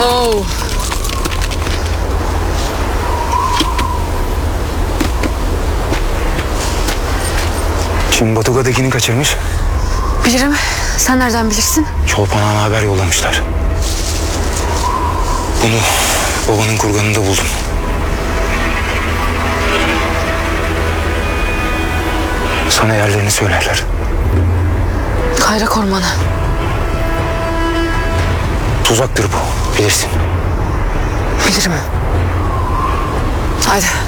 Oh. Kim Batuga'dakini kaçırmış? Bilirim. Sen nereden bilirsin? Çolpan Ağa'na haber yollamışlar. Bunu babanın kurganında buldum. Sana yerlerini söylerler. Kayrak Ormanı. Tuzaktır bu, bilirsin. Bilirim. Haydi.